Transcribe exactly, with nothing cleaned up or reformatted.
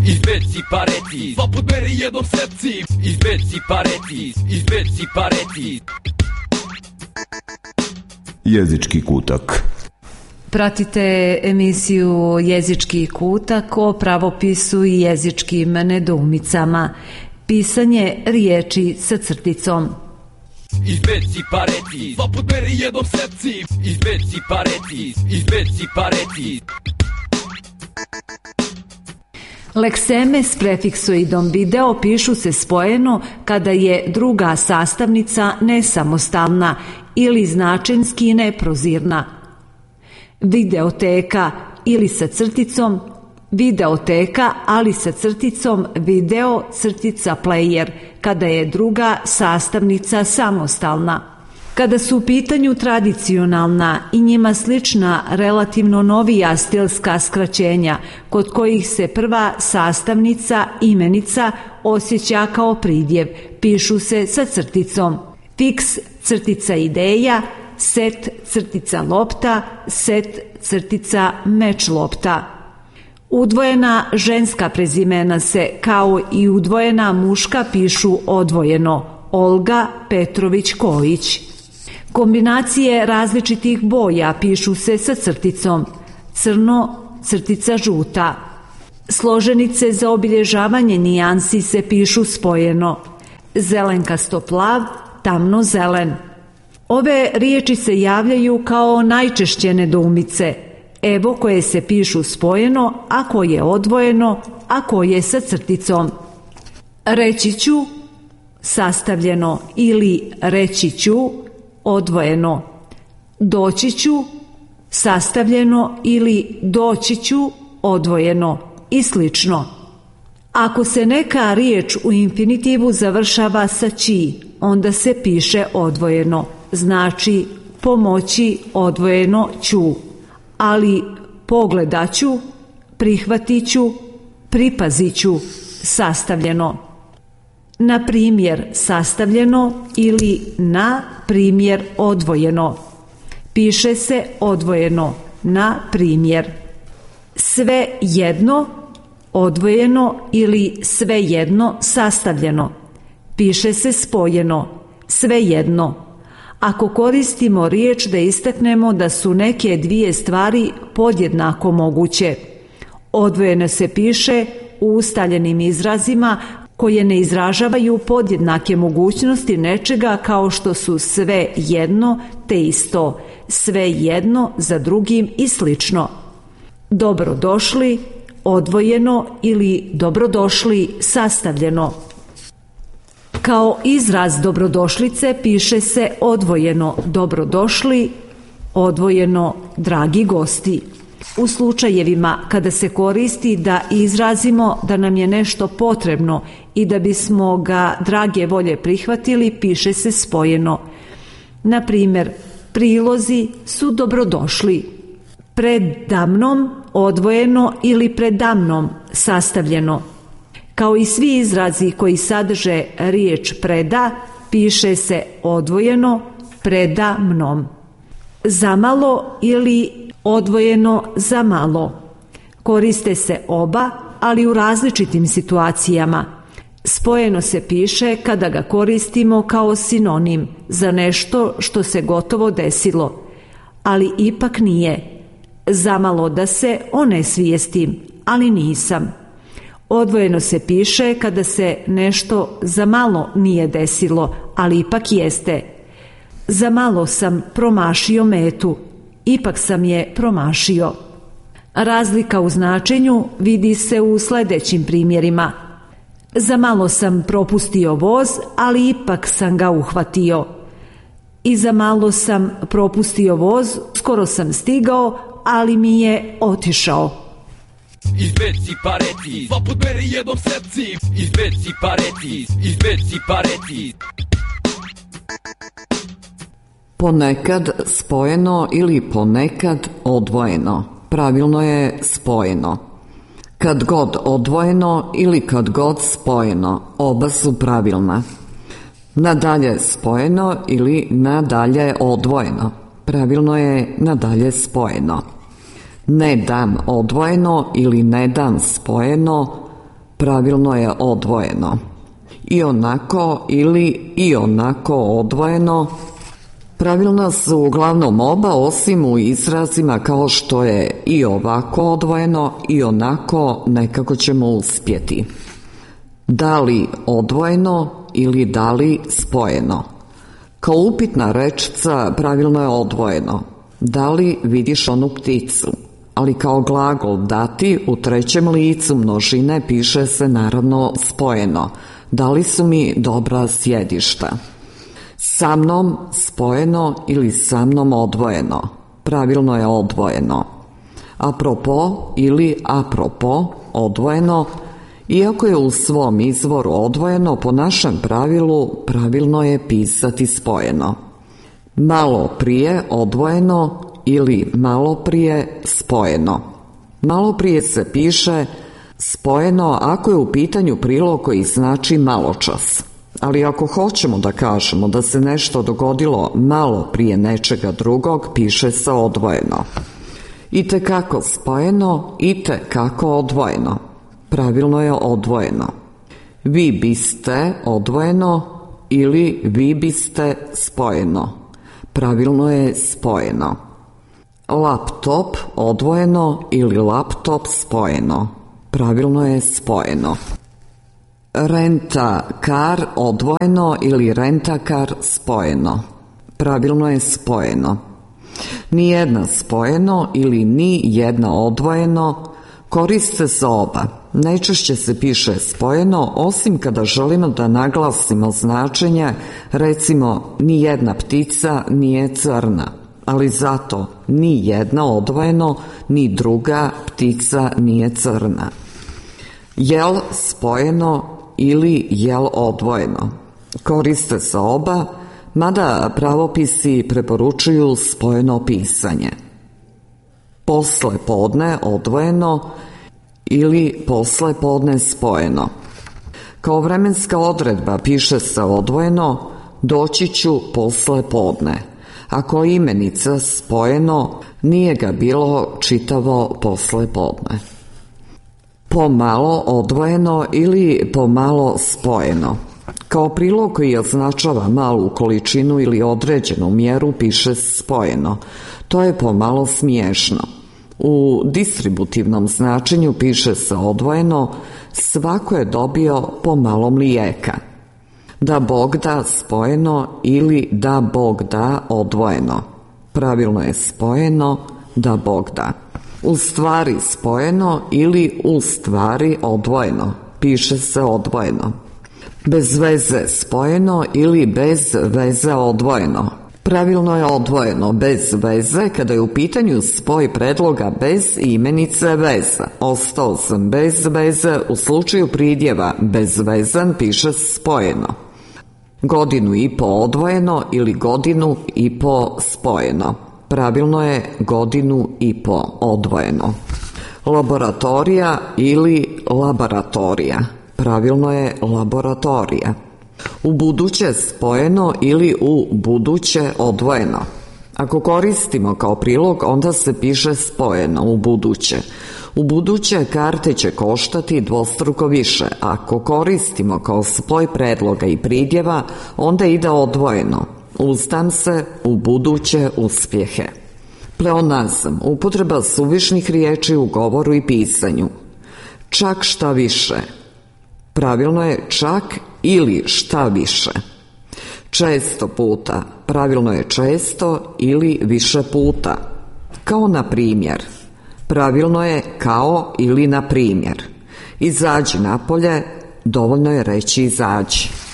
izbeci pareti, dva put meri jednom sepci, izbeci pareti, izbeci pareti. Jezički kutak. Pratite emisiju Jezički kutak o pravopisu i jezičkim nedoumicama. Pisanje riječi sa crticom. Izbeci pareti, dva put meri jednom sepci, izbeci pareti, izbeci pareti. Lekseme s prefiksoidom video pišu se spojeno kada je druga sastavnica nesamostalna ili značenski neprozirna. Videoteka ili sa crticom, videoteka, ali sa crticom video crtica player, kada je druga sastavnica samostalna. Kada su u pitanju tradicionalna i njima slična relativno novija stilska skraćenja, kod kojih se prva sastavnica imenica osjeća kao pridjev, pišu se sa crticom. Fiks crtica ideja, set crtica lopta, set crtica meč lopta. Udvojena ženska prezimena se kao i udvojena muška pišu odvojeno. Olga, Petrović, Kojić. Kombinacije različitih boja pišu se sa crticom. Crno, crtica žuta. Složenice za obilježavanje nijansi se pišu spojeno. Zelenkasto plav, tamno zelen. Ove riječi se javljaju kao najčešće nedoumice. Evo koje se pišu spojeno, a koje odvojeno, a koje sa crticom. Reći ću, sastavljeno, ili reći ću, odvojeno. Doći ću, sastavljeno, ili doći ću, odvojeno, i slično. Ako se neka riječ u infinitivu završava saći, onda se piše odvojeno, znači pomoći, odvojeno, ću, ali pogledaću, prihvatiću, pripaziću, sastavljeno. Na primjer sastavljeno ili na primjer odvojeno. Piše se odvojeno, na primjer. Sve jedno, odvojeno ili sve jedno sastavljeno. Piše se spojeno, sve jedno. Ako koristimo riječ da istaknemo da su neke dvije stvari podjednako moguće. Odvojeno se piše u ustaljenim izrazima koje ne izražavaju podjednake mogućnosti nečega, kao što su sve jedno te isto, sve jedno za drugim i slično. Dobrodošli, odvojeno ili dobrodošli sastavljeno. Kao izraz dobrodošlice piše se odvojeno dobrodošli, odvojeno dragi gosti. U slučajevima kada se koristi da izrazimo da nam je nešto potrebno i da bismo ga drage volje prihvatili, piše se spojeno. Na primjer, prilozi su dobrodošli. Predamnom, odvojeno ili predamnom, sastavljeno. Kao i svi izrazi koji sadrže riječ preda, piše se odvojeno predamnom. Zamalo ili odvojeno za malo. Koriste se oba, ali u različitim situacijama. Spojeno se piše kada ga koristimo kao sinonim za nešto što se gotovo desilo, ali ipak nije. Zamalo da se onesvijestim, ali nisam. Odvojeno se piše kada se nešto za malo nije desilo, ali ipak jeste. Za malo sam promašio metu, ipak sam je promašio. Razlika u značenju vidi se u sljedećim primjerima. Za malo sam propustio voz, ali ipak sam ga uhvatio. I za malo sam propustio voz, skoro sam stigao, ali mi je otišao. Izbeci pareti, dva put meri jednom sepci, izbeci pareti, izbeci pareti. Ponekad spojeno ili ponekad odvojeno. Pravilno je spojeno. Kad god odvojeno ili kad god spojeno. Oba su pravilna. Nadalje spojeno ili nadalje odvojeno. Pravilno je nadalje spojeno. Ne dan odvojeno ili ne dan spojeno. pravilno je odvojeno. I onako ili i onako odvojeno. Pravilna su uglavnom oba, osim u izrazima kao što je i ovako odvojeno i onako nekako ćemo uspjeti. Da li odvojeno ili da li spojeno. Kao upitna rečica pravilno je odvojeno. Da li vidiš onu pticu? Ali kao glagol dati u trećem licu množine piše se naravno spojeno. Da li su mi dobra sjedišta? Sa mnom spojeno ili sa mnom odvojeno. Pravilno je odvojeno. Apropo ili apropo odvojeno. Iako je u svom izvoru odvojeno, po našem pravilu pravilno je pisati spojeno. Malo prije odvojeno ili malo prije spojeno. Malo prije se piše spojeno ako je u pitanju prilog koji znači maločas. Ali ako hoćemo da kažemo da se nešto dogodilo malo prije nečega drugog, piše se odvojeno. Itekako spojeno, itekako odvojeno. Pravilno je odvojeno. Vi biste odvojeno ili vi biste spojeno. Pravilno je spojeno. Laptop odvojeno ili laptop spojeno. Pravilno je spojeno. Renta kar odvojeno ili renta kar spojeno. Pravilno je spojeno. Nijedna spojeno ili ni jedna odvojeno. Koriste se oba. Najčešće se piše spojeno, osim kada želimo da naglasimo značenje, recimo ni jedna ptica nije crna, ali zato ni jedna odvojeno, ni druga ptica nije crna. Jel spojeno ili jel odvojeno. Koriste se oba, mada pravopisi preporučuju spojeno pisanje. Posle podne odvojeno ili posle podne spojeno. Kao vremenska odredba piše se odvojeno, doći ću posle podne. Ako je imenica spojeno, nije ga bilo čitavo posle podne. Pomalo odvojeno ili pomalo spojeno. Kao prilog koji označava malu količinu ili određenu mjeru piše spojeno. To je pomalo smiješno. U distributivnom značenju piše se odvojeno, svako je dobio pomalo mlijeka. Da Bog da spojeno ili da Bog da odvojeno. Pravilno je spojeno, da Bog da. U stvari spojeno ili u stvari odvojeno. Piše se odvojeno. Bez veze spojeno ili bez veze odvojeno. Pravilno je odvojeno bez veze kada je u pitanju spoj predloga bez imenice veza. Ostao sam bez veze, u slučaju pridjeva bezvezan piše spojeno. Godinu i po odvojeno ili godinu i po spojeno. Pravilno je godinu i po odvojeno. Laboratorija ili laboratorija. Pravilno je laboratorija. U buduće spojeno ili u buduće odvojeno. Ako koristimo kao prilog, onda se piše spojeno u buduće. U buduće karte će koštati dvostruko više. Ako koristimo kao spoj predloga i pridjeva, onda ide odvojeno. Uzdam se u buduće uspjehe. Pleonazam, upotreba suvišnih riječi u govoru i pisanju. Čak šta više. Pravilno je čak ili šta više. Često puta. Pravilno je često ili više puta. Kao na primjer. Pravilno je kao ili na primjer. Izađi napolje, dovoljno je reći izađi.